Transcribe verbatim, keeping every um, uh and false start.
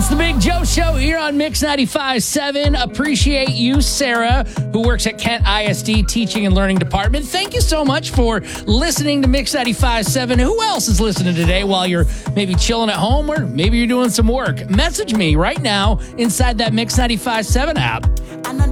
It's the Big Joe Show here on Mix ninety-five point seven. Appreciate you, Sarah, who works at Kent I S D Teaching and Learning Department. Thank you so much for listening to Mix ninety-five point seven. Who else is listening today while you're maybe chilling at home or maybe you're doing some work? Message me right now inside that Mix ninety-five point seven app.